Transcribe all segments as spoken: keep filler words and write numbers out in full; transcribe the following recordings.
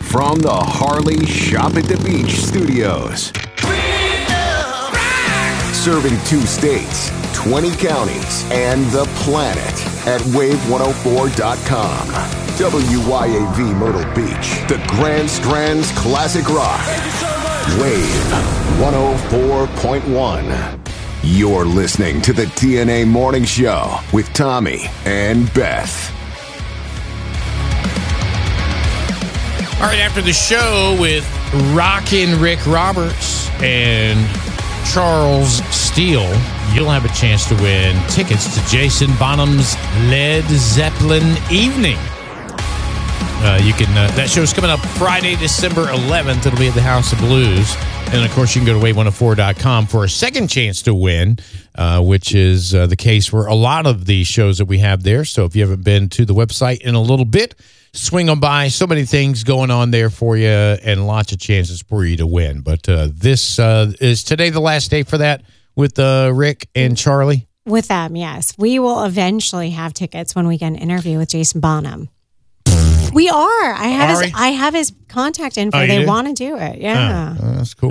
from the Harley Shop at the Beach studios. Serving two states, twenty counties, and the planet at wave one oh four dot com. W Y A V Myrtle Beach, the Grand Strands Classic Rock. Wave one oh four point one. You're listening to the T N A Morning Show with Tommy and Beth. All right, after the show with Rockin' Rick Roberts and Charles Steele, you'll have a chance to win tickets to Jason Bonham's Led Zeppelin Evening. Uh, you can. Uh, that show's coming up Friday, December eleventh. It'll be at the House of Blues. And, of course, you can go to wave one oh four dot com for a second chance to win, uh, which is uh, the case for a lot of the shows that we have there. So if you haven't been to the website in a little bit, swing on by. So many things going on there for you and lots of chances for you to win. But uh, this uh, is today the last day for that with uh, Rick and Charlie? With them, yes. We will eventually have tickets when we get an interview with Jason Bonham. We are. I have Are his. we? I have his contact info. Oh, they do? want to do it. Yeah. Oh, that's cool.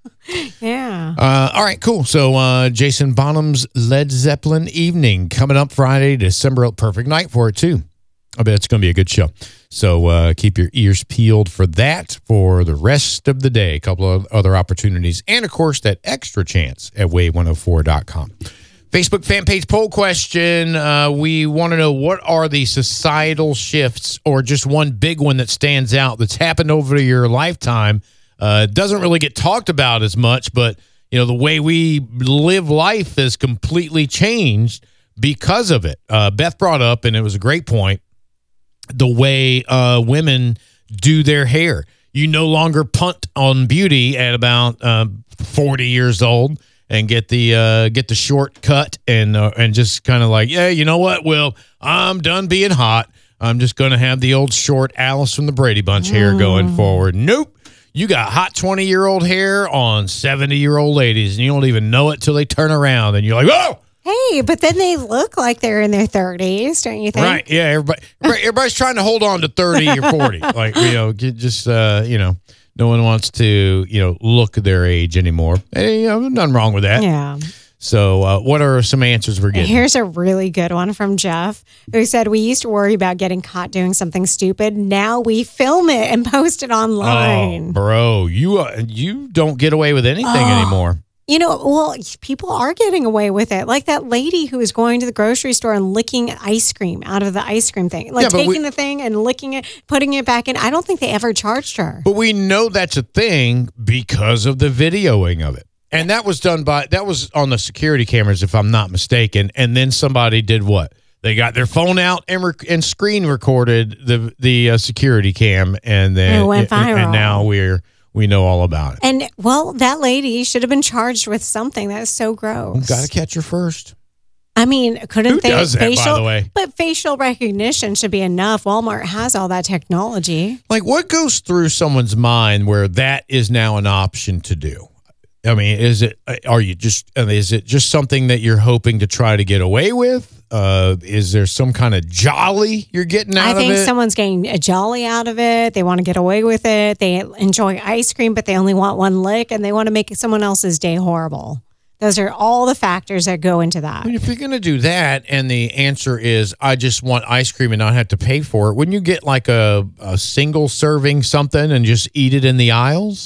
Yeah. Uh, all right, cool. So uh, Jason Bonham's Led Zeppelin Evening coming up Friday, December. Perfect night for it, too. I bet it's going to be a good show. So uh, keep your ears peeled for that for the rest of the day. A couple of other opportunities. And, of course, that extra chance at wave one oh four dot com. Facebook fan page poll question. Uh, we want to know, what are the societal shifts or just one big one that stands out that's happened over your lifetime? Uh, doesn't really get talked about as much, but you know the way we live life has completely changed because of it. Uh, Beth brought up, and it was a great point, the way uh, women do their hair. You no longer punt on beauty at about uh, forty years old. And get the uh, get the short cut and uh, and just kind of like, yeah, you know what? Well, I'm done being hot. I'm just going to have the old short Alice from the Brady Bunch hair going forward. Nope. You got hot twenty-year-old hair on seventy-year-old ladies, and you don't even know it till they turn around, and you're like, oh! Hey, but then they look like they're in their thirties, don't you think? Right, yeah. Everybody, everybody's trying to hold on to thirty or forty. Like, you know, just, uh, you know. No one wants to, you know, look their age anymore. And, you know, nothing wrong with that. Yeah. So uh, what are some answers we're getting? Here's a really good one from Jeff, who said, we used to worry about getting caught doing something stupid. Now we film it and post it online. Oh, bro, you uh, you don't get away with anything oh. anymore. You know, well, people are getting away with it. Like that lady who was going to the grocery store and licking ice cream out of the ice cream thing. Like Yeah, but taking we- the thing and licking it, putting it back in. I don't think they ever charged her. But we know that's a thing because of the videoing of it. And that was done by, that was on the security cameras, if I'm not mistaken. And then somebody did what? They got their phone out and, rec- and screen recorded the the uh, security cam. And then It went viral. And now we're, we know all about it. And, well, that lady should have been charged with something. That's so gross. Got to catch her first. I mean, couldn't Who they? does that, by facial, the way? But facial recognition should be enough. Walmart has all that technology. Like, what goes through someone's mind where that is now an option to do? I mean, is it, are you just, is it just something that you're hoping to try to get away with? Uh, is there some kind of jolly you're getting out I of think it? someone's getting a jolly out of it. They want to get away with it. They enjoy ice cream, but they only want one lick, and they want to make someone else's day horrible. Those are all the factors that go into that. I mean, if you're going to do that and the answer is, I just want ice cream and not have to pay for it, wouldn't you get like a, a single serving something and just eat it in the aisles?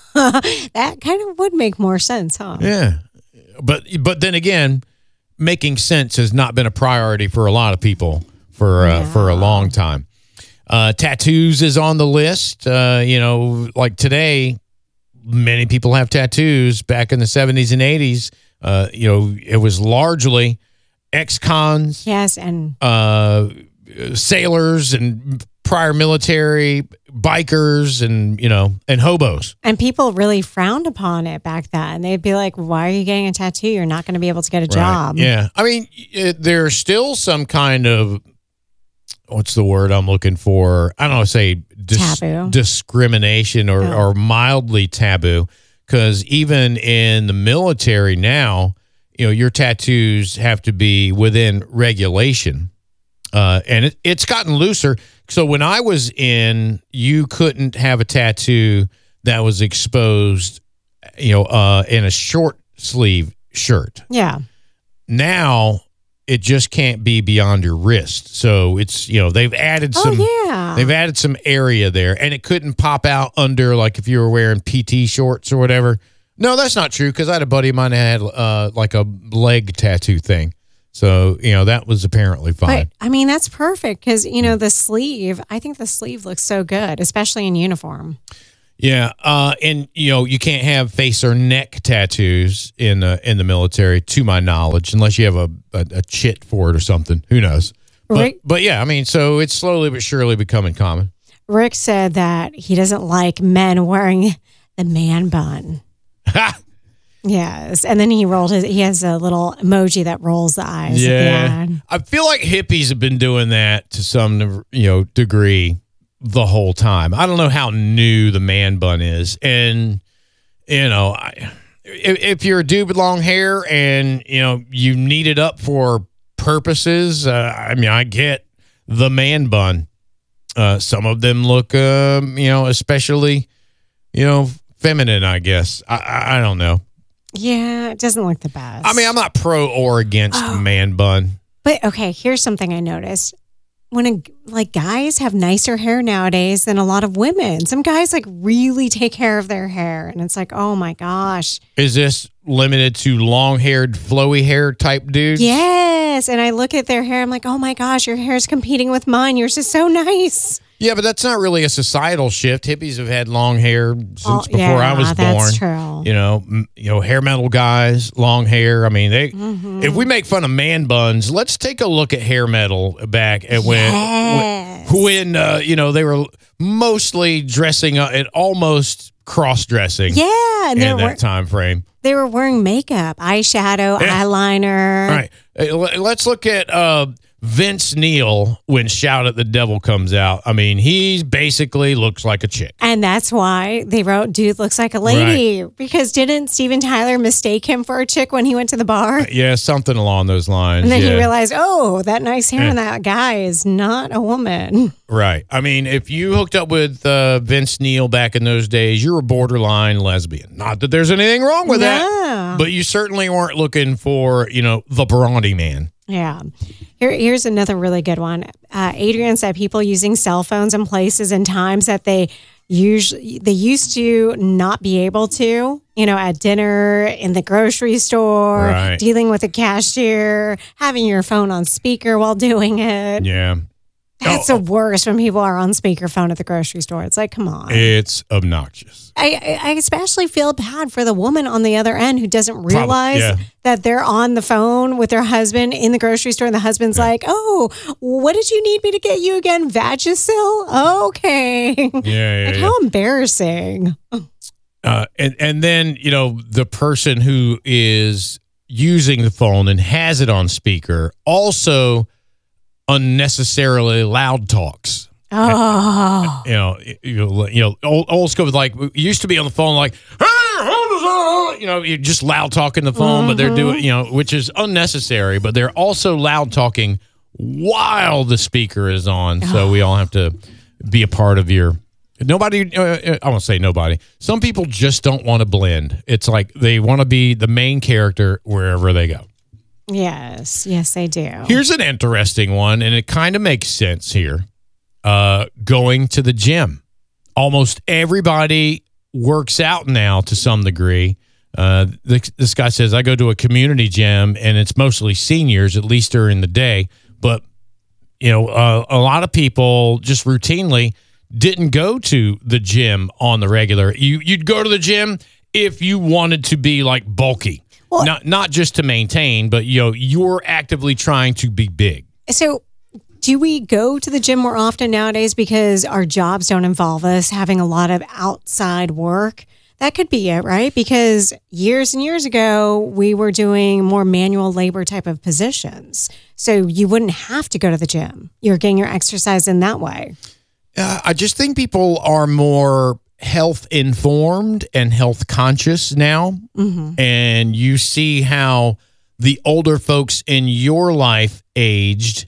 That kind of would make more sense, huh? Yeah. But but then again, making sense has not been a priority for a lot of people for uh, Yeah. for a long time. Uh, tattoos is on the list. Uh, you know, like today, many people have tattoos. Back in the seventies and eighties, uh, you know, it was largely ex-cons, Yes, and uh, sailors and prior military, bikers, and, you know, and hobos. and people really frowned upon it back then. They'd be like, why are you getting a tattoo? You're not going to be able to get a job. Right. Yeah. I mean, it, there's still some kind of, what's the word I'm looking for? I don't know, say dis- Taboo. discrimination or, Yeah. or mildly taboo. Because even in the military now, you know, your tattoos have to be within regulation. Uh, and it, it's gotten looser. so when I was in, you couldn't have a tattoo that was exposed, you know, uh, in a short sleeve shirt. Yeah. Now it just can't be beyond your wrist. So it's, you know, they've added some, oh, yeah. they've added some area there, and it couldn't pop out under, like if you were wearing P T shorts or whatever. No, that's not true, because I had a buddy of mine that had uh, like a leg tattoo thing. So, you know, that was apparently fine. But, I mean, that's perfect because, you know, the sleeve, I think the sleeve looks so good, especially in uniform. Yeah. Uh, and, you know, you can't have face or neck tattoos in the, in the military, to my knowledge, unless you have a, a, a chit for it or something. Who knows? But, Rick, but, yeah, I mean, so it's slowly but surely becoming common. Rick said that he doesn't like men wearing the man bun. Ha! Yes, and then he rolled his. He has a little emoji that rolls the eyes. Yeah, at the end. I feel like hippies have been doing that to some, you know, degree the whole time. I don't know how new the man bun is, and you know, I, if, if you're a dude with long hair and you know you need it up for purposes, uh, I mean, I get the man bun. Uh, some of them look, um, you know, especially, you know, feminine. I guess I, I, I don't know. Yeah, it doesn't look the best. I mean, I'm not pro or against Oh. man bun. But okay, here's something I noticed. When a, like guys have nicer hair nowadays than a lot of women. Some guys like really take care of their hair, and it's like, oh my gosh. Is this limited to long-haired, flowy hair type dudes? Yes, and I look at their hair, I'm like, oh my gosh, your hair's competing with mine. Yours is so nice. Yeah, but that's not really a societal shift. Hippies have had long hair since Oh, before yeah, I was born. that's true. You know, m- you know, hair metal guys, long hair. I mean, they. Mm-hmm. If we make fun of man buns, let's take a look at hair metal back at when, Yes. when, when uh, you know, they were mostly dressing up and almost cross-dressing. Yeah, and in they're that wear- time frame. they were wearing makeup, eyeshadow, Yeah. eyeliner. All right. Uh, le- Let's look at uh, Vince Neil when Shout at the Devil comes out. I mean, he basically looks like a chick. And that's why they wrote "Dude looks like a lady" because didn't Steven Tyler mistake him for a chick when he went to the bar? Yeah, something along those lines. And then yeah. he realized, oh, that nice hair on that guy is not a woman. Right. I mean, if you hooked up with uh, Vince Neil back in those days, you're a borderline lesbian. Not that there's anything wrong with No. that, but you certainly weren't looking for, you know, the Bronte man. Yeah. Here, here's another really good one. Uh, Adrian said people using cell phones in places and times that they usually they used to not be able to. You know, at dinner, in the grocery store, Right. dealing with a cashier, having your phone on speaker while doing it. Yeah. That's Oh, the worst when people are on speakerphone at the grocery store. It's like, come on. It's obnoxious. I, I especially feel bad for the woman on the other end who doesn't realize yeah. that they're on the phone with their husband in the grocery store, and the husband's like, "Oh, what did you need me to get you again? Vagisil? Okay." Yeah, yeah, Like, yeah. how embarrassing. Uh, and and then you know the person who is using the phone and has it on speaker also unnecessarily loud talks. Oh, You know, you know, you know, old, old school with like we used to be on the phone like, hey, you know, you're just loud talking the phone, but they're doing, you know, which is unnecessary. But they're also loud talking while the speaker is on. So we all have to be a part of your. Nobody, uh, I won't say nobody. Some people just don't want to blend. It's like they want to be the main character wherever they go. yes, yes, they do. Here's an interesting one, and it kind of makes sense here. Uh, going to the gym. Almost everybody works out now to some degree. Uh, this, this guy says, I go to a community gym, and it's mostly seniors, at least during the day. But, you know, uh, a lot of people just routinely didn't go to the gym on the regular. You, you'd go to the gym if you wanted to be, like, bulky. Well- not not just to maintain, but, you know, you're actively trying to be big. So, do we go to the gym more often nowadays because our jobs don't involve us having a lot of outside work? That could be it, right? Because years and years ago, we were doing more manual labor type of positions. So you wouldn't have to go to the gym. You're getting your exercise in that way. Uh, I just think people are more health informed and health conscious now. Mm-hmm. And you see how the older folks in your life aged,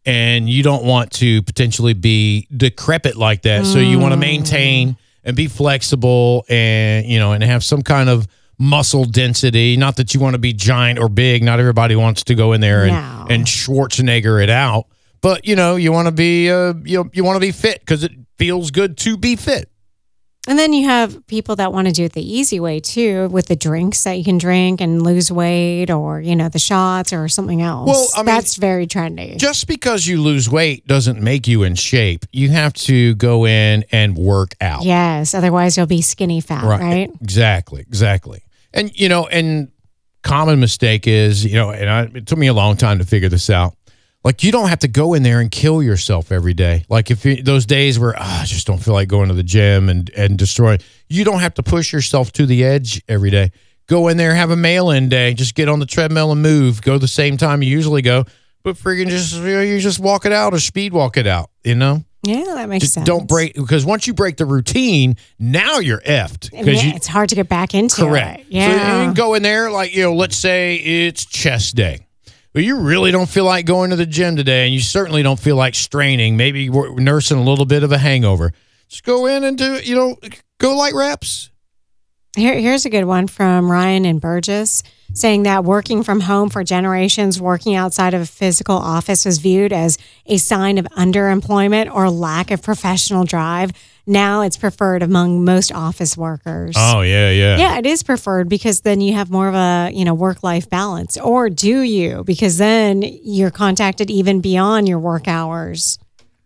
and you don't want to potentially be decrepit like that. Mm. So you want to maintain and be flexible and, you know, and have some kind of muscle density. Not that you want to be giant or big. Not everybody wants to go in there and, no. and Schwarzenegger it out. But, you know, you want to be uh, you, you want to be fit because it feels good to be fit. And then you have people that want to do it the easy way, too, with the drinks that you can drink and lose weight or, you know, the shots or something else. Well, I mean, that's very trendy. Just because you lose weight doesn't make you in shape. You have to go in and work out. Yes. Otherwise, you'll be skinny fat, right? right? Exactly. Exactly. And, you know, and common mistake is, you know, and I, it took me a long time to figure this out. Like, you don't have to go in there and kill yourself every day. Like, if you, those days where oh, I just don't feel like going to the gym and, and destroy, you don't have to push yourself to the edge every day. Go in there, have a mail-in day. Just get on the treadmill and move. Go the same time you usually go. But freaking just, you know, you just walk it out or speed walk it out, you know? Yeah, that makes just sense. Don't break, because once you break the routine, now you're effed. Yeah, you, it's hard to get back into correct. it. Yeah. So you can go in there, like, you know, let's say it's chest day. But you really don't feel like going to the gym today, and you certainly don't feel like straining, maybe we're nursing a little bit of a hangover. Just go in and do, you know, go light reps. Here, here's a good one from Ryan and Burgess, saying that working from home for generations, working outside of a physical office was viewed as a sign of underemployment or lack of professional drive. Now it's preferred among most office workers. Oh, yeah, yeah. Yeah, it is preferred because then you have more of a, you know, work-life balance. Or do you? Because then you're contacted even beyond your work hours.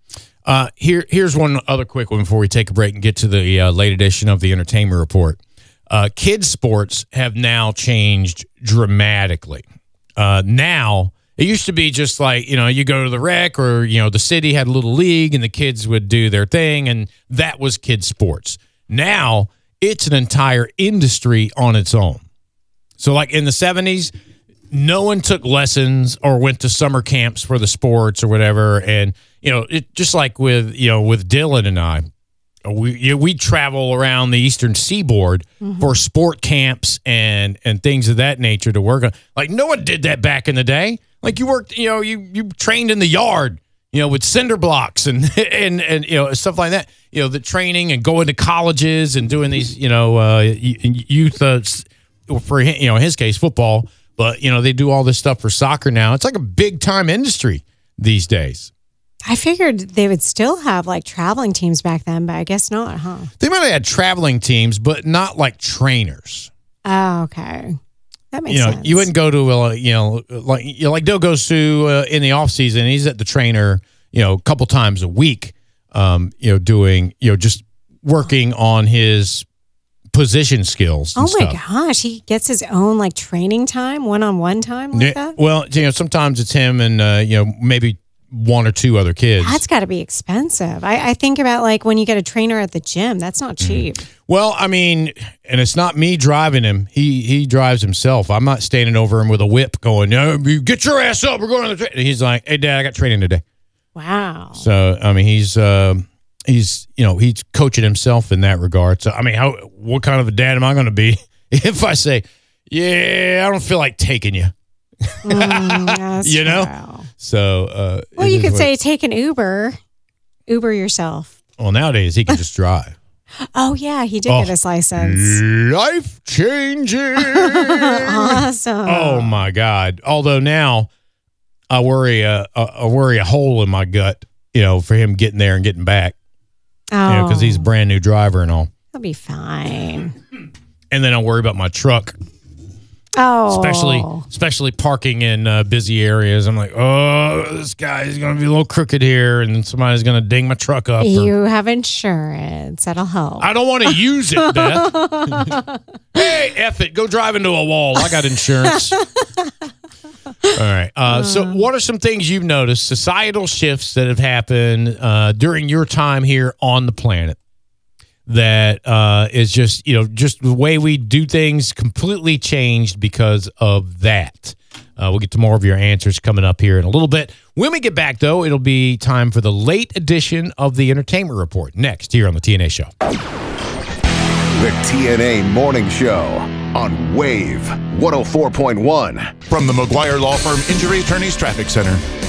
Uh, here, here's one other quick one before we take a break and get to the uh, late edition of the Entertainment Report. Uh, kids' sports have now changed dramatically. Uh, now, it used to be just like, you know, you go to the rec or, you know, the city had a little league and the kids would do their thing, and that was kids' sports. Now, it's an entire industry on its own. So, like in the seventies, no one took lessons or went to summer camps for the sports or whatever. And, you know, it just like with, you know, with Dylan and I, we you know, we travel around the Eastern Seaboard mm-hmm. for sport camps and and things of that nature to work on. Like, no one did that back in the day. Like, you worked, you know, you you trained in the yard, you know, with cinder blocks and and and you know, stuff like that. You know, the training and going to colleges and doing these, you know, uh, youth uh, for, you know, in his case, football. But, you know, they do all this stuff for soccer now. It's like a big time industry these days. I figured they would still have like traveling teams back then, but I guess not, huh? They might have had traveling teams, but not like trainers. Oh, okay. That makes you know, sense. You wouldn't go to, uh, you know, like, you know, like Dill goes to uh, in the off season. He's at the trainer, you know, a couple times a week, um, you know, doing, you know, just working on his position skills. And oh my stuff. gosh, he gets his own like training time, one on one time like yeah, that. Well, you know, sometimes it's him and uh, you know, maybe one or two other kids. That's got to be expensive. I, I think about like when you get a trainer at the gym, that's not cheap. Mm. Well, I mean, and it's not me driving him. He he drives himself. I'm not standing over him with a whip going, no, get your ass up. We're going to the train. He's like, hey, Dad, I got training today. Wow. So, I mean, he's, uh, he's, you know, he's coaching himself in that regard. So, I mean, how, what kind of a dad am I going to be if I say, yeah, I don't feel like taking you? Mm, you know? true. So, uh, well, you could say take an Uber, Uber yourself. Well, nowadays he can just drive. Oh, yeah, he did oh, get his license. Life changing. Awesome. Oh, my God. Although now I worry, uh, I worry a hole in my gut, you know, for him getting there and getting back. Oh. You know, because he's a brand new driver and all. He'll be fine. And then I worry about my truck. Oh. Especially especially parking in uh, busy areas. I'm like, oh, this guy is going to be a little crooked here, and then somebody's going to ding my truck up. You or, have insurance. That'll help. I don't want to use it, Beth. Hey, F it. Go drive into a wall. I got insurance. All right. Uh, uh, so what are some things you've noticed, societal shifts that have happened uh, during your time here on the planet that uh, is just, you know, just the way we do things completely changed because of that? Uh, we'll get to more of your answers coming up here in a little bit. When we get back, though, it'll be time for the late edition of the Entertainment Report next here on the T N A Show. The T N A Morning Show on Wave one oh four point one. From the McGuire Law Firm Injury Attorneys Traffic Center.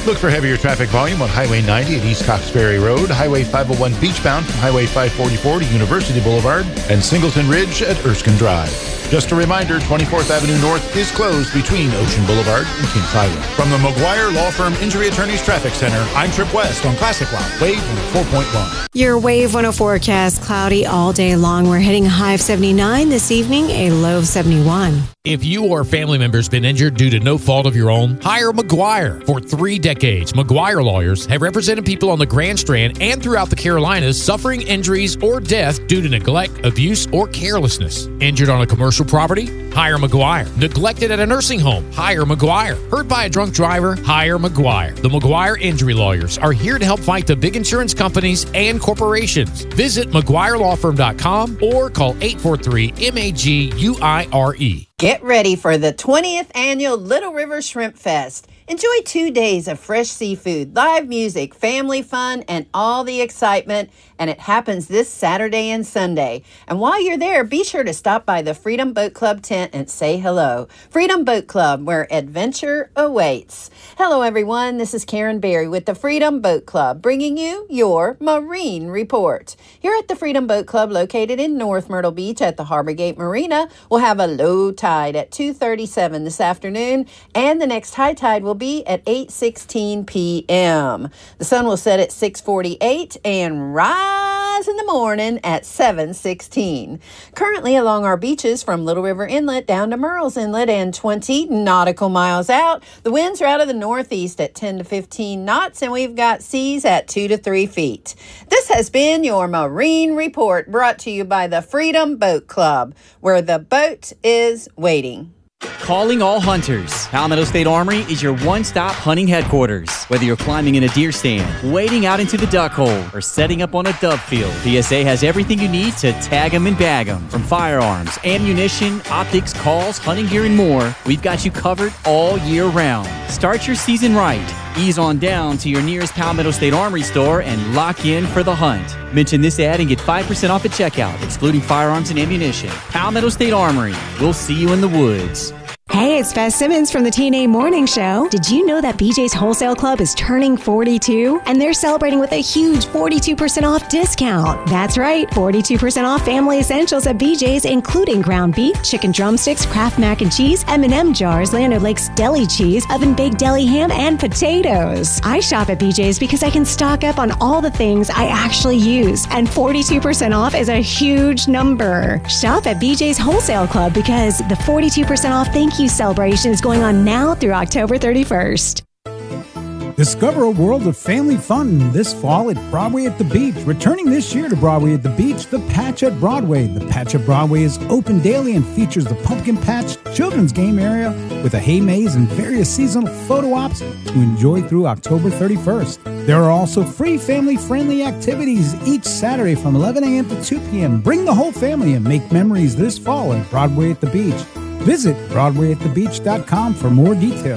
Look for heavier traffic volume on Highway ninety at East Coxbury Road, Highway five oh one beachbound from Highway five forty-four to University Boulevard, and Singleton Ridge at Erskine Drive. Just a reminder, twenty-fourth Avenue North is closed between Ocean Boulevard and Kings Highway. From the McGuire Law Firm Injury Attorneys Traffic Center, I'm Trip West on Classic Rock, Wave one oh four point one. Your Wave one oh forecast, cloudy all day long. We're hitting a high of seventy-nine this evening, a low of seventy-one. If you or family members been injured due to no fault of your own, hire McGuire. For three decades, McGuire lawyers have represented people on the Grand Strand and throughout the Carolinas suffering injuries or death due to neglect, abuse, or carelessness. Injured on a commercial property? Hire McGuire. Neglected at a nursing home? Hire McGuire. Hurt by a drunk driver? Hire McGuire. The McGuire Injury Lawyers are here to help fight the big insurance companies and corporations. Visit McGuire Law Firm dot com or call eight four three M A G U I R E. Get ready for the twentieth Annual Little River Shrimp Fest. Enjoy two days of fresh seafood, live music, family fun, and all the excitement. And it happens this Saturday and Sunday. And while you're there, be sure to stop by the Freedom Boat Club tent and say hello. Freedom Boat Club, where adventure awaits. Hello, everyone. This is Karen Berry with the Freedom Boat Club, bringing you your Marine Report. Here at the Freedom Boat Club, located in North Myrtle Beach at the Harbor Gate Marina, we'll have a low tide at two thirty-seven this afternoon, and the next high tide will be at eight sixteen p.m. The sun will set at six forty-eight and rise in the morning at seven sixteen. Currently along our beaches from Little River Inlet down to Murrells Inlet and twenty nautical miles out, the winds are out of the northeast at ten to fifteen knots, and we've got seas at two to three feet. This has been your Marine Report, brought to you by the Freedom Boat Club, where the boat is waiting. Calling all hunters. Palmetto State Armory is your one-stop hunting headquarters. Whether you're climbing in a deer stand, wading out into the duck hole, or setting up on a dove field, P S A has everything you need to tag 'em and bag 'em. From firearms, ammunition, optics, calls, hunting gear, and more, we've got you covered all year round. Start your season right. Ease on down to your nearest Palmetto State Armory store and lock in for the hunt. Mention this ad and get five percent off at checkout, excluding firearms and ammunition. Palmetto State Armory. We'll see you in the woods. Hey, it's Beth Simmons from the T N A Morning Show. Did you know that B J's Wholesale Club is turning forty-two? And they're celebrating with a huge forty-two percent off discount. That's right, forty-two percent off family essentials at B J's, including ground beef, chicken drumsticks, Kraft mac and cheese, M and M jars, Land O'Lakes deli cheese, oven-baked deli ham, and potatoes. I shop at B J's because I can stock up on all the things I actually use. And forty-two percent off is a huge number. Shop at B J's Wholesale Club because the forty-two percent off thank you celebration is going on now through October thirty-first. Discover a world of family fun this fall at Broadway at the Beach. Returning this year to Broadway at the Beach, The Patch at Broadway. The Patch at Broadway is open daily and features the Pumpkin Patch children's game area with a hay maze and various seasonal photo ops to enjoy through October thirty-first. There are also free family-friendly activities each Saturday from eleven a.m. to two p.m. Bring the whole family and make memories this fall at Broadway at the Beach. Visit Broadway at the beach dot com for more details.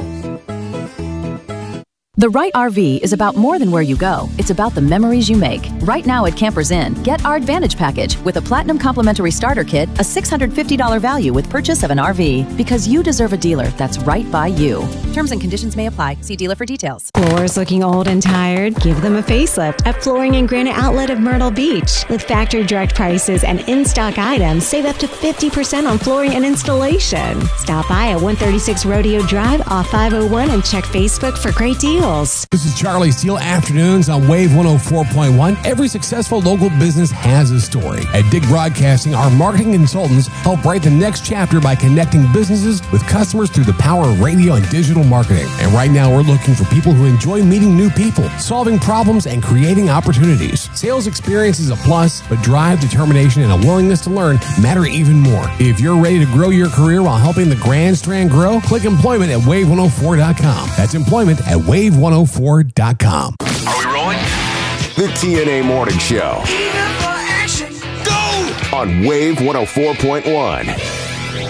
The right R V is about more than where you go. It's about the memories you make. Right now at Campers Inn, get our Advantage Package with a Platinum Complimentary Starter Kit, a six hundred fifty dollars value with purchase of an R V. Because you deserve a dealer that's right by you. Terms and conditions may apply. See dealer for details. Floors looking old and tired? Give them a facelift at Flooring and Granite Outlet of Myrtle Beach. With factory direct prices and in-stock items, save up to fifty percent on flooring and installation. Stop by at one thirty-six Rodeo Drive off five oh one and check Facebook for great deals. This is Charlie Steele, afternoons on Wave one oh four point one. Every successful local business has a story. At Dig Broadcasting, our marketing consultants help write the next chapter by connecting businesses with customers through the power of radio and digital marketing. And right now, we're looking for people who enjoy meeting new people, solving problems, and creating opportunities. Sales experience is a plus, but drive, determination, and a willingness to learn matter even more. If you're ready to grow your career while helping the Grand Strand grow, click employment at wave one oh four dot com. That's employment at wave one oh four dot com. Are we rolling? The T N A Morning Show. On Wave one oh four point one.